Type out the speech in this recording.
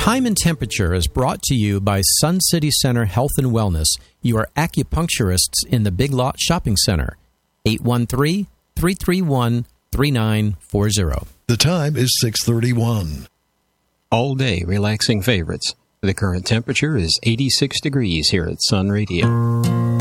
Time and Temperature is brought to you by Sun City Center Health and Wellness, your acupuncturists in the Big Lot Shopping Center. 813-331-3940. The time is 6:31. All day relaxing favorites. The current temperature is 86 degrees here at Sun Radio.